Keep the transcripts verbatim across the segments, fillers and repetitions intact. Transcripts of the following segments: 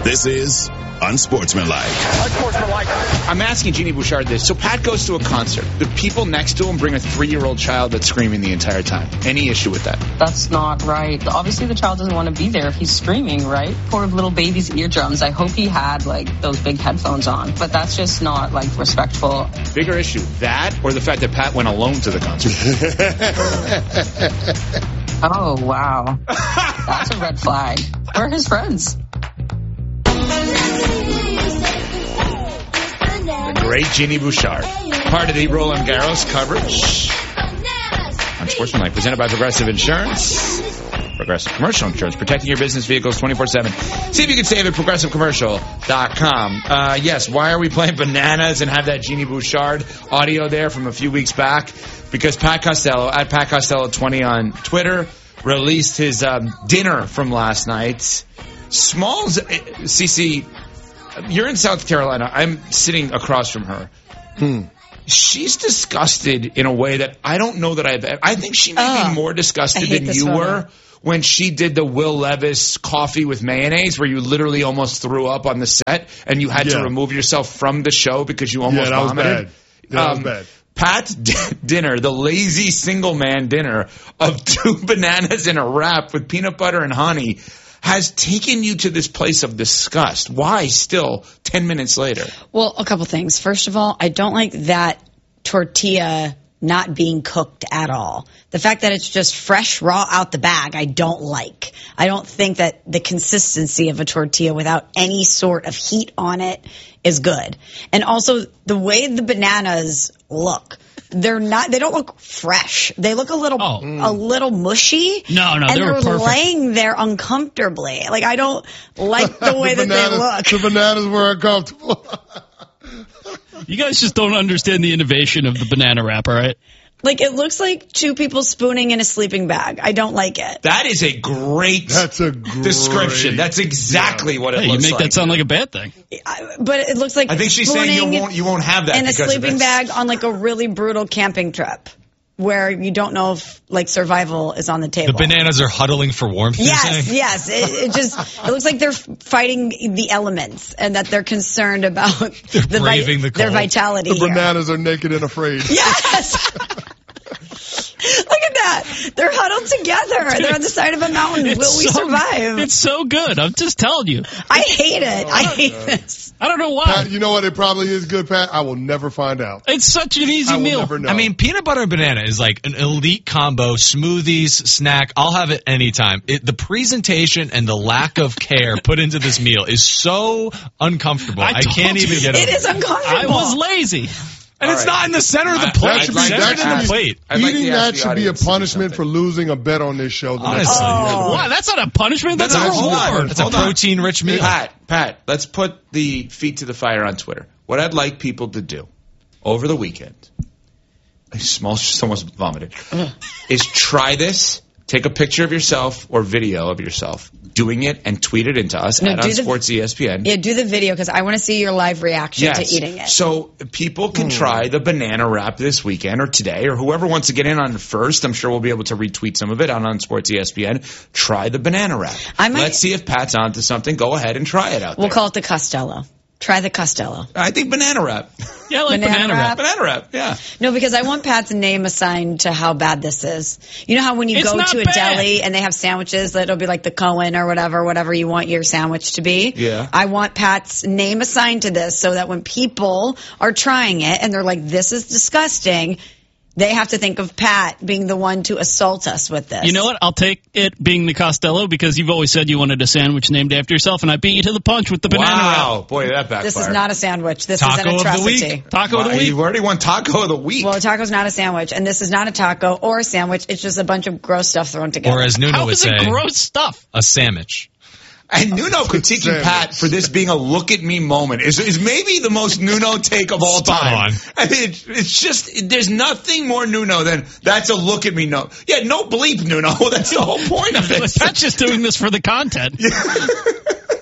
This is Unsportsmanlike. Unsportsmanlike. I'm asking Jeannie Bouchard this. So Pat goes to a concert. The people next to him bring a three-year-old child that's screaming the entire time. Any issue with that? That's not right. Obviously, the child doesn't want to be there if he's screaming, right? Poor little baby's eardrums. I hope he had, like, those big headphones on. But that's just not, like, respectful. Bigger issue, that or the fact that Pat went alone to the concert? Oh, wow. That's a red flag. Where are his friends? The great Jeannie Bouchard. Part of the Roland Garros coverage on Sportsmanlike, presented by Progressive Insurance. Progressive Commercial Insurance, protecting your business vehicles twenty-four seven. See if you can save at progressive commercial dot com. Uh, yes, why are we playing bananas and have that Jeannie Bouchard audio there from a few weeks back? Because Pat Costello, at Pat Costello twenty on Twitter, released his um, dinner from last night. Smalls, Cece, you're in South Carolina. I'm sitting across from her. Hmm. She's disgusted in a way that I don't know that I've ever. I think she may oh, be more disgusted than you photo. were when she did the Will Levis coffee with mayonnaise, where you literally almost threw up on the set and you had yeah. to remove yourself from the show because you almost yeah, that vomited. Was bad. That um, was bad. Pat's d- dinner, the lazy single man dinner of two bananas and a wrap with peanut butter and honey, has taken you to this place of disgust. Why still ten minutes later? Well, a couple things. First of all, I don't like that tortilla not being cooked at all. The fact that it's just fresh, raw out the bag, I don't like. I don't think that the consistency of a tortilla without any sort of heat on it is good. And also, the way the bananas look, they're not, they don't look fresh. They look a little, oh. a little mushy. No, no, and they were they're perfect. laying there uncomfortably. Like, I don't like the way the that bananas, they look. The bananas were uncomfortable. You guys just don't understand the innovation of the banana wrap, all right? Like, it looks like two people spooning in a sleeping bag. I don't like it. That is a great That's a great, description. That's exactly yeah. what it hey, looks like. You make like. that sound like a bad thing. I, but it looks like I think she's saying you won't, you won't have that in a sleeping of bag on, like, a really brutal camping trip where you don't know if, like, survival is on the table. The bananas are huddling for warmth, yes, you're saying? Yes, it, it just, it looks like they're fighting the elements and that they're concerned about they're the, braving the cold. their vitality. The here. bananas are naked and afraid. Yes! Look at that. They're huddled together. They're on the side of a mountain. It's Will we so, survive? It's so good. I'm just telling you. I hate it. I hate this. I don't know why. Pat, you know what? It probably is good, Pat. I will never find out. It's such an easy I will meal. Never know. I mean, peanut butter and banana is like an elite combo. Smoothies, snack. I'll have it anytime. It, the presentation and the lack of care put into this meal is so uncomfortable. I, I can't even get over it. It is uncomfortable. I was lazy. And All it's right. not in the center of the I- plate. I'd That like- should be, I'd that like should to be, ask- I'd like eating to ask that the should be a audience to do punishment something. for losing a bet on this show. The next Honestly. time. Oh. Why? That's not a punishment. That's No, a no, hold on. reward. It's a Hold on. protein-rich meal. Pat, Pat, let's put the feet to the fire on Twitter. What I'd like people to do over the weekend, a small, just almost vomited, is try this. Take a picture of yourself or video of yourself doing it and tweet it into us No, at do the- Unsports E S P N. Yeah, do the video because I want to see your live reaction Yes. to eating it. So people can try the banana wrap this weekend or today, or whoever wants to get in on it first. I'm sure we'll be able to retweet some of it on Unsports E S P N. Try the banana wrap. I might- Let's see if Pat's onto something. Go ahead and try it out We'll there. call it the Costello. Try the Costello. I think banana wrap. Yeah, I like Banana banana, wrap. wrap. banana wrap, yeah. No, because I want Pat's name assigned to how bad this is. You know how when you It's go not to a bad. deli and they have sandwiches that it'll be like the Cohen or whatever, whatever you want your sandwich to be? Yeah. I want Pat's name assigned to this so that when people are trying it and they're like, this is disgusting, they have to think of Pat being the one to assault us with this. You know what? I'll take it being the Costello because you've always said you wanted a sandwich named after yourself, and I beat you to the punch with the banana Wow. wrap. Boy, that backfired. This is not a sandwich. This Taco is an of the atrocity. week. Taco of the Wow, week. You already won taco of the week. Well, a taco's not a sandwich, and this is not a taco or a sandwich. It's just a bunch of gross stuff thrown together. Or as Nuno How would is say, it gross stuff? a sandwich. And Nuno critiquing Sandwich. Pat for this being a look at me moment is, is maybe the most Nuno take of all Spot time. on. I mean, it, it's just, there's nothing more Nuno than that's a look at me note. Yeah, no bleep Nuno. That's the whole point of it. Pat's just doing this for the content.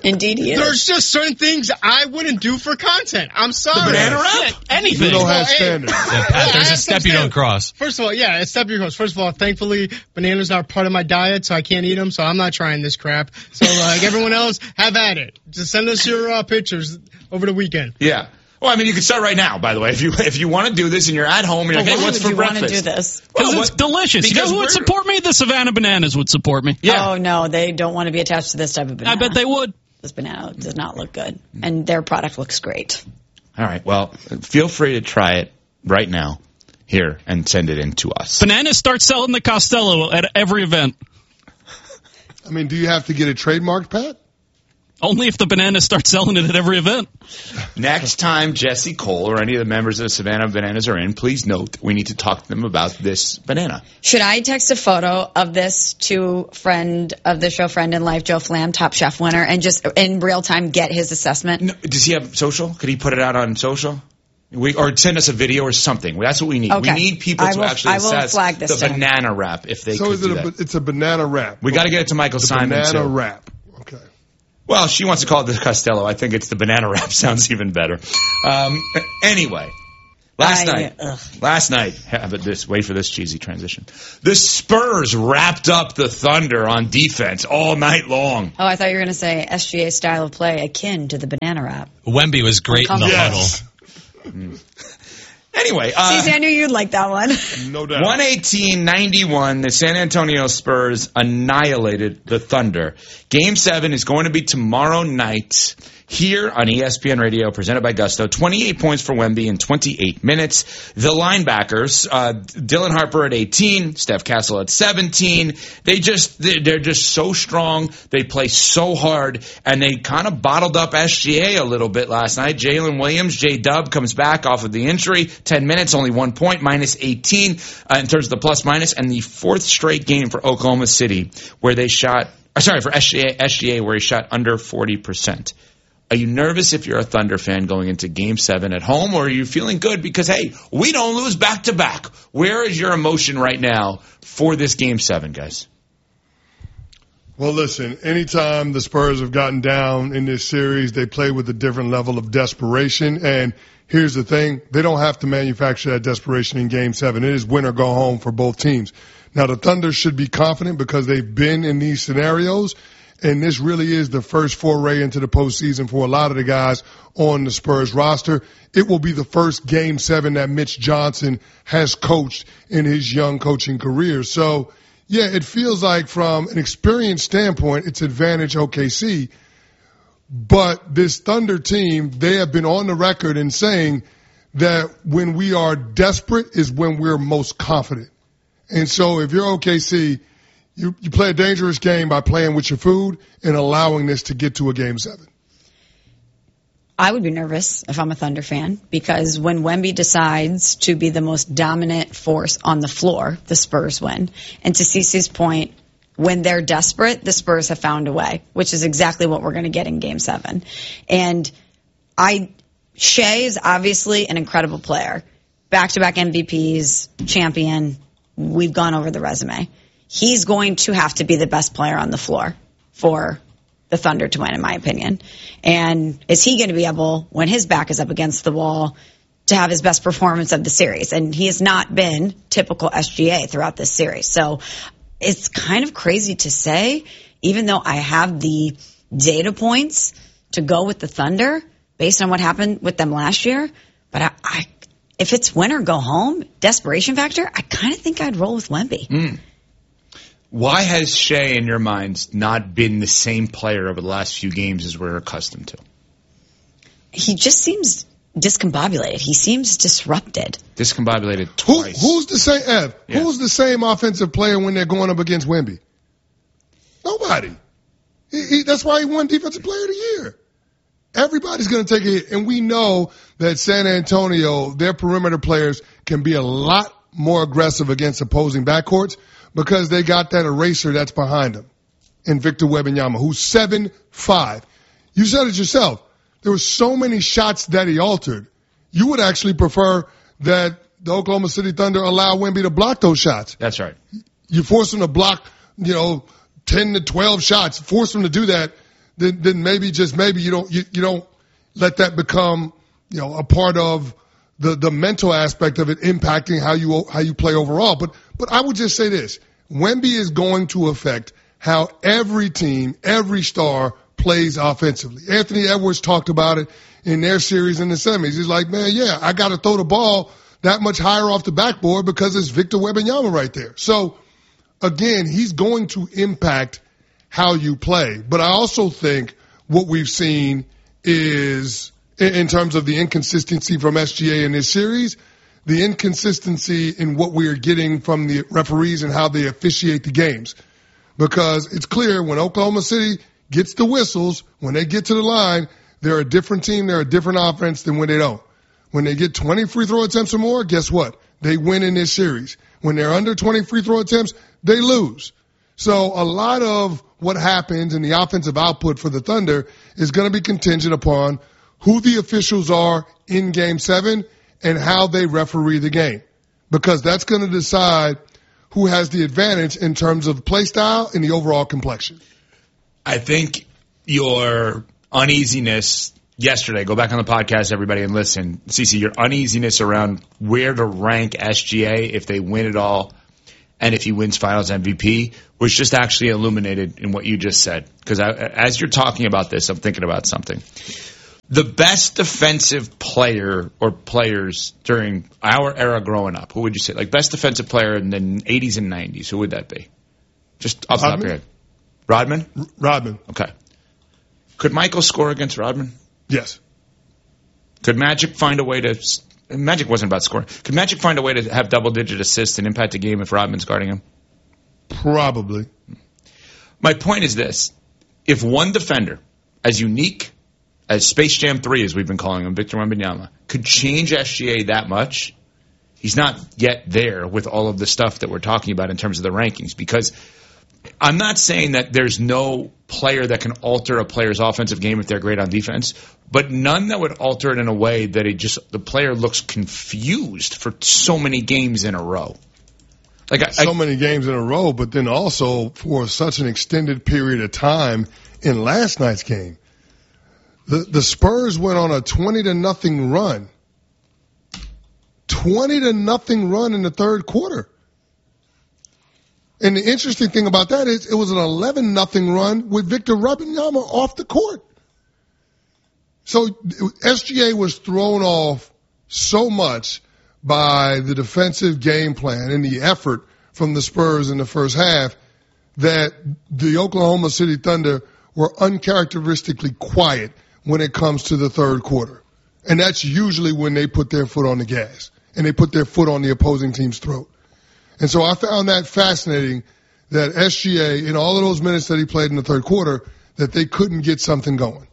Indeed he is. There's just certain things I wouldn't do for content. I'm sorry. Banana wrap? Yeah, anything. You don't have Hey, standards. Yeah, Pat, there's I a step you understand. don't cross. First of all, yeah, a step you cross. First of all, thankfully, bananas are part of my diet, so I can't eat them, so I'm not trying this crap. So, like everyone else, have at it. Just send us your uh, pictures over the weekend. Yeah. Well, I mean, you can start right now, by the way. If you if you want to do this and you're at home, and you're like, Well, hey, why what's would for you want to breakfast? do this? Because Well, it's what- delicious. You know because who would we're- support me? The Savannah Bananas would support me. Yeah. Oh, no, they don't want to be attached to this type of banana. I bet they would. This banana does not look good. And their product looks great. All right. Well, feel free to try it right now here and send it in to us. Bananas start selling the Costello at every event. I mean, do you have to get it trademarked, Pat? Only if the Bananas start selling it at every event. Next time Jesse Cole or any of the members of the Savannah Bananas are in, please note that we need to talk to them about this banana. Should I text a photo of this to friend of the show, friend in life, Joe Flam, Top Chef winner, and just in real time get his assessment? No, does he have social? Could he put it out on social? We, or send us a video or something. That's what we need. Okay. We need people I to will- actually I will assess flag this the to him. banana wrap if they So could is it do a, that. it's a banana wrap. We got to get it to Michael the Simon banana too. wrap. Okay. Well, she wants to call it the Costello. I think it's the banana wrap. Sounds even better. Um, anyway, last I- night, ugh. last night, have it this, wait for this cheesy transition. The Spurs wrapped up the Thunder on defense all night long. Oh, I thought you were going to say S G A style of play akin to the banana wrap. Wemby was great in the Yes. huddle. Anyway, uh, See, I knew you'd like that one. No doubt. one eighteen ninety-one, the San Antonio Spurs annihilated the Thunder. Game seven is going to be tomorrow night here on E S P N Radio, presented by Gusto. twenty-eight points for Wemby in twenty-eight minutes. The linebackers, uh, Dylan Harper at eighteen, Steph Castle at seventeen. They just, they're just so strong. They play so hard, and they kind of bottled up S G A a little bit last night. Jalen Williams, J-Dub, comes back off of the injury. ten minutes, only one point, minus eighteen uh, in terms of the plus minus, and the fourth straight game for Oklahoma City where they shot, uh, sorry, for S G A, S G A where he shot under forty percent. Are you nervous if you're a Thunder fan going into Game seven at home, or are you feeling good because, hey, we don't lose back-to-back? Where is your emotion right now for this Game seven, guys? Well, listen, anytime the Spurs have gotten down in this series, they play with a different level of desperation. And here's the thing, they don't have to manufacture that desperation in Game seven. It is win or go home for both teams. Now, the Thunder should be confident because they've been in these scenarios. And this really is the first foray into the postseason for a lot of the guys on the Spurs roster. It will be the first Game seven that Mitch Johnson has coached in his young coaching career. So, yeah, it feels like from an experience standpoint, it's advantage O K C. But this Thunder team, they have been on the record in saying that when we are desperate is when we're most confident. And so if you're O K C, You, you play a dangerous game by playing with your food and allowing this to get to a Game seven. I would be nervous if I'm a Thunder fan because when Wemby decides to be the most dominant force on the floor, the Spurs win. And to Cece's point, when they're desperate, the Spurs have found a way, which is exactly what we're going to get in Game seven. And I, Shea is obviously an incredible player. Back-to-back M V Ps, champion. We've gone over the resume. He's going to have to be the best player on the floor for the Thunder to win, in my opinion. And is he going to be able, when his back is up against the wall, to have his best performance of the series? And he has not been typical S G A throughout this series. So it's kind of crazy to say, even though I have the data points to go with the Thunder based on what happened with them last year. But I, I if it's win or go home, desperation factor, I kind of think I'd roll with Wemby. Mm. Why has Shea, in your minds, not been the same player over the last few games as we're accustomed to? He just seems discombobulated. He seems disrupted. Discombobulated Who, twice. who's the same, Ev, Yeah. who's the same offensive player when they're going up against Wemby? Nobody. He, he, that's why he won Defensive Player of the Year. Everybody's going to take a hit. And we know that San Antonio, their perimeter players can be a lot more aggressive against opposing backcourts because they got that eraser that's behind them in Victor Wembanyama, who's seven five. You said it yourself. There were so many shots that he altered. You would actually prefer that the Oklahoma City Thunder allow Wemby to block those shots. That's right. You force him to block, you know, ten to twelve shots, force him to do that. then, then maybe just maybe you don't you, you don't let that become, you know, a part of the, the mental aspect of it impacting how you how you play overall. But but I would just say this. Wemby is going to affect how every team, every star plays offensively. Anthony Edwards talked about it in their series in the semis. He's like, man, yeah, I got to throw the ball that much higher off the backboard because it's Victor Wembanyama right there. So, again, he's going to impact how you play. But I also think what we've seen is, in terms of the inconsistency from S G A in this series, the inconsistency in what we are getting from the referees and how they officiate the games. Because it's clear when Oklahoma City gets the whistles, when they get to the line, they're a different team, they're a different offense than when they don't. When they get twenty free throw attempts or more, guess what? They win in this series. When they're under twenty free throw attempts, they lose. So a lot of what happens in the offensive output for the Thunder is going to be contingent upon who the officials are in Game seven and how they referee the game. Because that's going to decide who has the advantage in terms of play style and the overall complexion. I think your uneasiness yesterday, go back on the podcast, everybody, and listen. Cece, your uneasiness around where to rank S G A if they win it all and if he wins Finals M V P was just actually illuminated in what you just said. Because as you're talking about this, I'm thinking about something. The best defensive player or players during our era growing up, who would you say? Like best defensive player in the eighties and nineties, who would that be? Just off the top of your head. Rodman? R- Rodman. Okay. Could Michael score against Rodman? Yes. Could Magic find a way to – Magic wasn't about scoring. Could Magic find a way to have double-digit assists and impact a game if Rodman's guarding him? Probably. My point is this. If one defender, as unique as Space Jam three, as we've been calling him, Victor Wembanyama, could change S G A that much, he's not yet there with all of the stuff that we're talking about in terms of the rankings. Because I'm not saying that there's no player that can alter a player's offensive game if they're great on defense, but none that would alter it in a way that it just the player looks confused for so many games in a row. Like I, so I, many games in a row, but then also for such an extended period of time in last night's game. The the Spurs went on a twenty to nothing run. twenty to nothing run in the third quarter. And the interesting thing about that is it was an eleven nothing run with Victor Wembanyama off the court. So S G A was thrown off so much by the defensive game plan and the effort from the Spurs in the first half that the Oklahoma City Thunder were uncharacteristically quiet when it comes to the third quarter. And that's usually when they put their foot on the gas and they put their foot on the opposing team's throat. And so I found that fascinating that S G A, in all of those minutes that he played in the third quarter, that they couldn't get something going.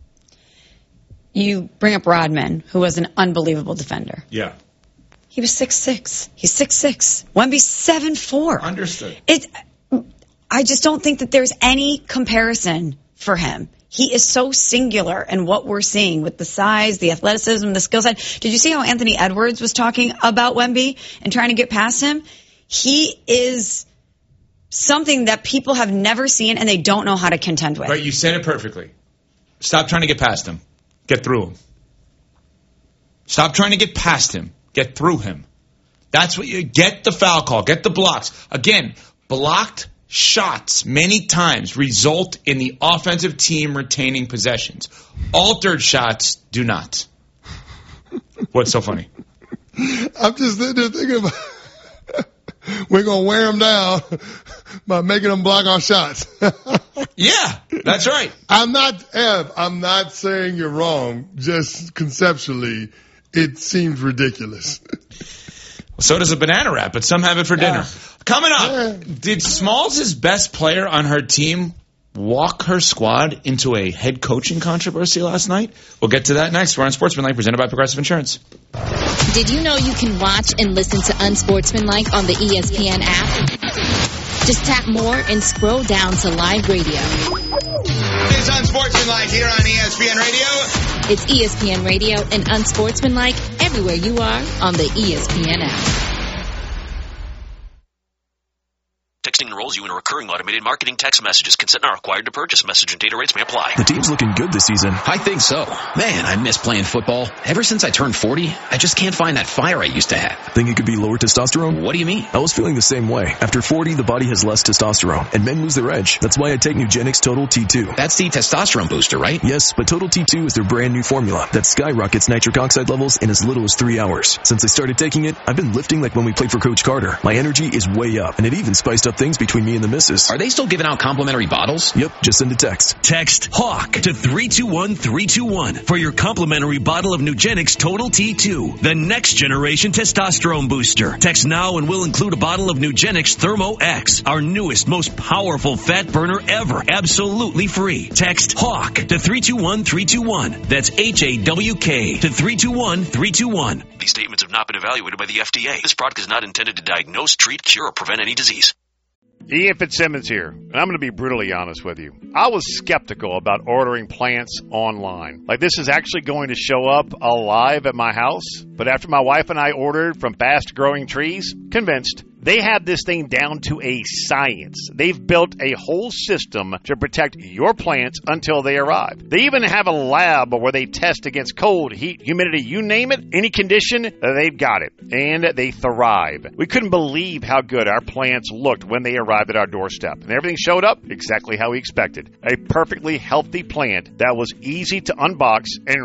You bring up Rodman, who was an unbelievable defender. yeah. He was six six. He's six six. Wemby's seven four. Understood. It, I just don't think that there's any comparison for him. He is so singular in what we're seeing with the size, the athleticism, the skill set. Did you see how Anthony Edwards was talking about Wemby and trying to get past him? He is something that people have never seen and they don't know how to contend with. Right, you said it perfectly. Stop trying to get past him. Get through him. Stop trying to get past him. Get through him. That's what you get the foul call. Get the blocks. Again, blocked shots many times result in the offensive team retaining possessions. Altered shots do not. What's so funny? I'm just sitting there thinking about we're going to wear them down by making them block our shots. Yeah, that's right. I'm not, Ev, I'm not saying you're wrong. Just conceptually, it seems ridiculous. So does a banana wrap, but some have it for dinner. Yeah. Coming up, Yeah. did Smalls' best player on her team walk her squad into a head coaching controversy last night? We'll get to that next. We're on Sportsmanlike, presented by Progressive Insurance. Did you know you can watch and listen to Unsportsmanlike on the E S P N app? Just tap more and scroll down to live radio. It's Unsportsmanlike here on E S P N Radio. It's E S P N Radio and Unsportsmanlike everywhere you are on the E S P N app. Text Texting enrolls you in recurring automated marketing text messages. Consent not required to purchase. Message and data rates may apply. The team's looking good this season. I think so. Man, I miss playing football. Ever since I turned forty, I just can't find that fire I used to have. Think it could be lower testosterone? What do you mean? I was feeling the same way. After forty, the body has less testosterone, and men lose their edge. That's why I take Nugenix Total T two. That's the testosterone booster, right? Yes, but Total T two is their brand new formula that skyrockets nitric oxide levels in as little as three hours. Since I started taking it, I've been lifting like when we played for Coach Carter. My energy is way up, and it even spiced up things between me and the missus. Are they still giving out complimentary bottles? Yep, just send a text. Text HAWK to three two one three two one for your complimentary bottle of Nugenix Total T two, the next generation testosterone booster. Text now and we'll include a bottle of Nugenix Thermo X, our newest, most powerful fat burner ever, absolutely free. Text HAWK to three two one three two one. That's H A W K to three two one three two one. These statements have not been evaluated by the F D A. This product is not intended to diagnose, treat, cure, or prevent any disease. Ian Fitzsimmons here, and I'm going to be brutally honest with you. I was skeptical about ordering plants online. Like, this is actually going to show up alive at my house. But after my wife and I ordered from Fast Growing Trees, convinced. They have this thing down to a science. They've built a whole system to protect your plants until they arrive. They even have a lab where they test against cold, heat, humidity, you name it, any condition, they've got it. And they thrive. We couldn't believe how good our plants looked when they arrived at our doorstep. And everything showed up exactly how we expected. A perfectly healthy plant that was easy to unbox and